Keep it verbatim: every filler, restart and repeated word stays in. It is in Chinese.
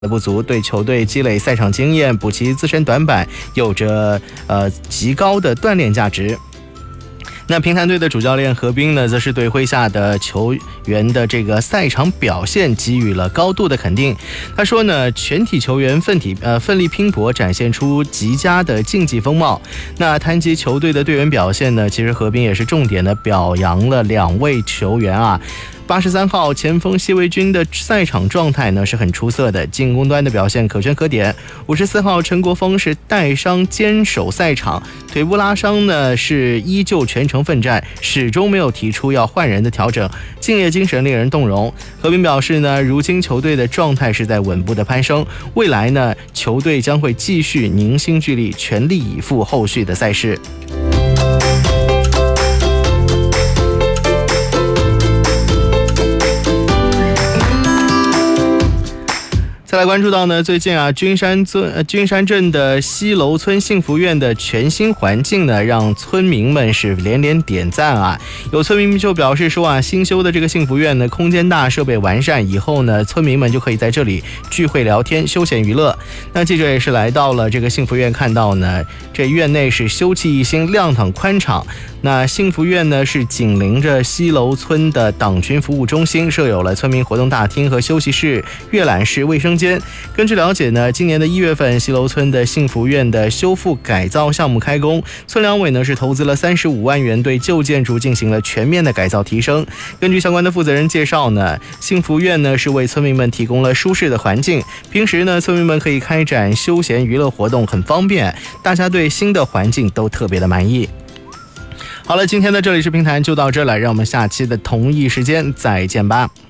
的不足，对球队积累赛场经验、补齐自身短板有着呃极高的锻炼价值。那平潭队的主教练何斌呢，则是对麾下的球员的这个赛场表现给予了高度的肯定。他说呢，全体球员奋体呃奋力拼搏，展现出极佳的竞技风貌。那谈及球队的队员表现呢，其实何斌也是重点的表扬了两位球员啊。八十三号前锋谢维军的赛场状态呢是很出色的，进攻端的表现可圈可点。五十四号陈国锋是带伤坚守赛场，腿部拉伤呢是依旧全程奋战，始终没有提出要换人的调整，敬业精神令人动容。何斌表示呢，如今球队的状态是在稳步的攀升，未来呢球队将会继续凝心聚力，全力以赴后续的赛事。再来关注到呢，最近啊，君山村、呃、君山镇的西楼村幸福院的全新环境呢，让村民们是连连点赞啊。有村民就表示说啊，新修的这个幸福院呢，空间大，设备完善，以后呢，村民们就可以在这里聚会聊天、休闲娱乐。那记者也是来到了这个幸福院，看到呢，这院内是修葺一新、亮堂宽敞。那幸福院呢，是紧邻着西楼村的党群服务中心，设有了村民活动大厅和休息室、阅览室、卫生间。根据了解呢，今年的一月份，西楼村的幸福院的修复改造项目开工，村两委呢是投资了三十五万元，对旧建筑进行了全面的改造提升。根据相关的负责人介绍呢，幸福院呢是为村民们提供了舒适的环境，平时呢村民们可以开展休闲娱乐活动，很方便，大家对新的环境都特别的满意。好了，今天的这里是平潭就到这了，让我们下期的同一时间再见吧。